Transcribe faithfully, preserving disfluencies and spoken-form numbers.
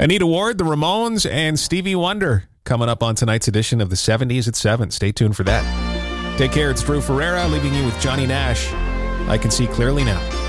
Anita Ward, the Ramones, and Stevie Wonder coming up on tonight's edition of the seventies at seven. Stay tuned for that. Take care. It's Drew Ferreira leaving you with Johnny Nash. I Can See Clearly Now.